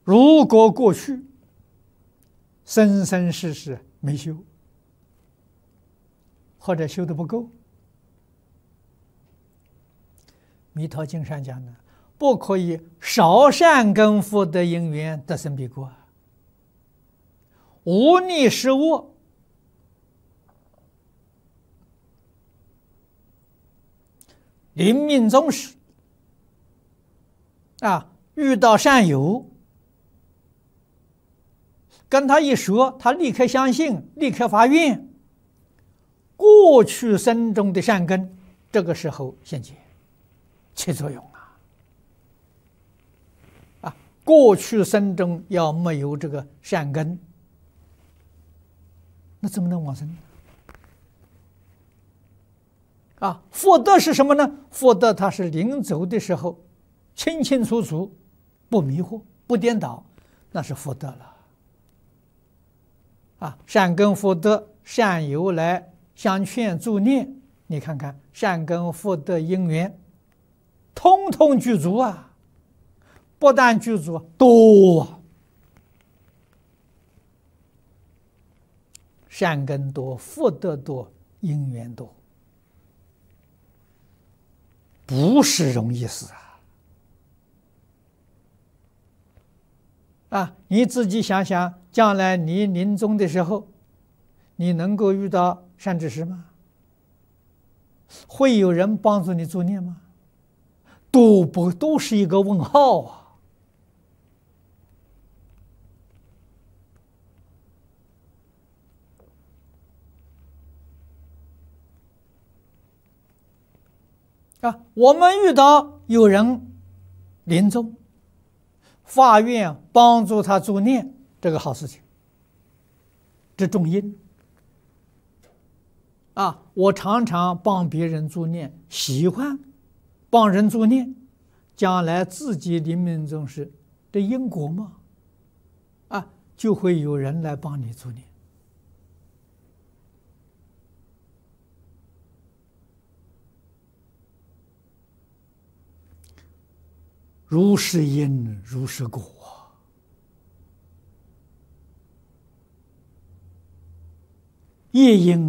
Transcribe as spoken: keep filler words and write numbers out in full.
如果过去生生世世没修，或者修的不够，弥陀经上讲的，不可以少善根福德因缘得生彼国，无逆失恶。临命终时，啊，遇到善友，跟他一说，他立刻相信，立刻发愿，过去生中的善根，这个时候现前起作用啊！啊，过去生中要没有这个善根，那怎么能往生呢？啊，福德是什么呢？福德它是临走的时候清清楚楚，不迷惑，不颠倒，那是福德了。啊，善根福德，善友来相劝助念，你看看善根福德因缘，通通具足啊！不但具足，多啊！善根多，福德多，因缘多。不是容易事啊！啊，你自己想想，将来你临终的时候，你能够遇到善知识吗？会有人帮助你助念吗？都不都是一个问号啊！啊，我们遇到有人临终发愿帮助他助念，这个好事情，这重因啊！我常常帮别人助念，喜欢帮人助念，将来自己临命终时的因果嘛，啊，就会有人来帮你助念。如是因，如是果。业因